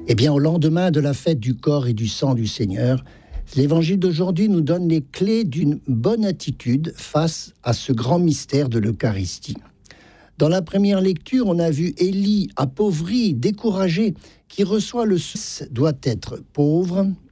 Eh bien, au lendemain de la fête du corps et du sang du Seigneur, l'évangile d'aujourd'hui nous donne les clés d'une bonne attitude face à ce grand mystère de l'Eucharistie. Dans la première lecture, on a vu Élie appauvri, découragé, qui reçoit le doit être pauvre,